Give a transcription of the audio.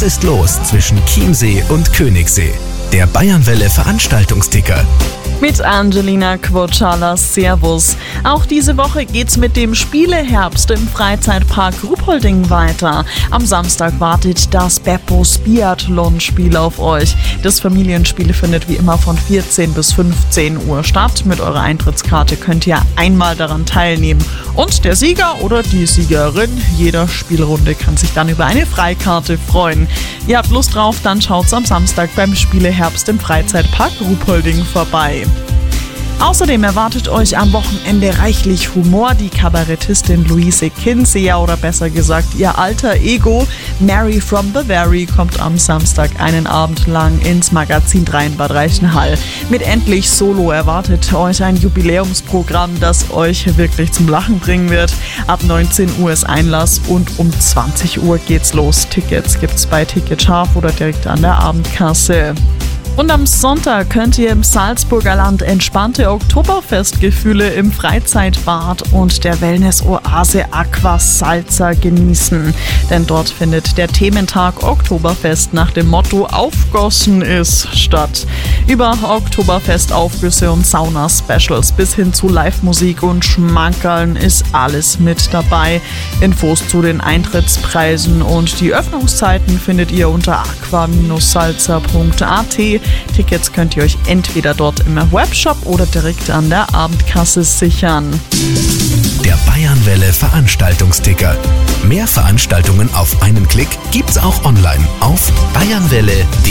Was ist los zwischen Chiemsee und Königssee? Der Bayernwelle Veranstaltungsticker. Mit Angelina Quocala, Servus. Auch diese Woche geht's mit dem Spieleherbst im Freizeitpark Ruhpolding weiter. Am Samstag wartet das Beppos Biathlon-Spiel auf euch. Das Familienspiel findet wie immer von 14 bis 15 Uhr statt. Mit eurer Eintrittskarte könnt ihr einmal daran teilnehmen. Und der Sieger oder die Siegerin jeder Spielrunde kann sich dann über eine Freikarte freuen. Ihr habt Lust drauf, dann schaut's am Samstag beim Spieleherbst im Freizeitpark Ruhpolding vorbei. Außerdem erwartet euch am Wochenende reichlich Humor. Die Kabarettistin Luise Kinseer oder besser gesagt ihr alter Ego Mary from Bavaria kommt am Samstag einen Abend lang ins Magazin 3 in Bad Reichenhall. Mit Endlich Solo erwartet euch ein Jubiläumsprogramm, das euch wirklich zum Lachen bringen wird. Ab 19 Uhr ist Einlass und um 20 Uhr geht's los. Tickets gibt's bei Ticketscharf oder direkt an der Abendkasse. Und am Sonntag könnt ihr im Salzburger Land entspannte Oktoberfestgefühle im Freizeitbad und der Wellness-Oase Aqua Salza genießen. Denn dort findet der Thementag Oktoberfest nach dem Motto Aufgossen ist statt. Über Oktoberfest-Aufgüsse und Sauna-Specials bis hin zu Live-Musik und Schmankerln ist alles mit dabei. Infos zu den Eintrittspreisen und die Öffnungszeiten findet ihr unter aqua-salza.at. Tickets könnt ihr euch entweder dort im Webshop oder direkt an der Abendkasse sichern. Der Bayernwelle Veranstaltungsticker. Mehr Veranstaltungen auf einen Klick gibt's auch online auf bayernwelle.de.